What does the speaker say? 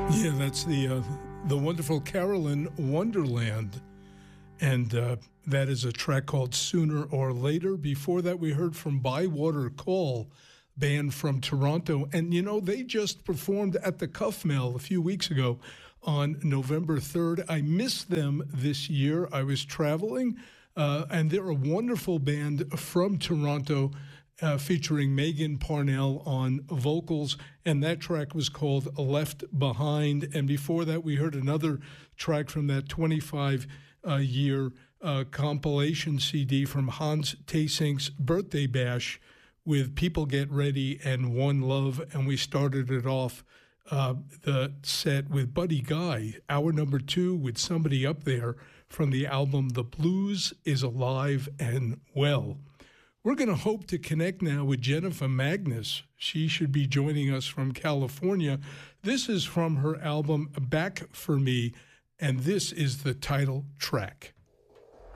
Yeah, that's the wonderful Carolyn Wonderland, and that is a track called "Sooner or Later." Before that, we heard from Bywater Call, band from Toronto, and they just performed at the Cuff Mill a few weeks ago on November 3rd. I missed them this year. I was traveling, and they're a wonderful band from Toronto. Featuring Megan Parnell on vocals, and that track was called Left Behind. And before that, we heard another track from that 25-year compilation CD from Hans Tasink's Birthday Bash with People Get Ready and One Love. And we started it off, the set with Buddy Guy, hour number 2 with Somebody Up There from the album The Blues is Alive and Well. We're going to hope to connect now with Jennifer Magnus. She should be joining us from California. This is from her album Back for Me, and this is the title track.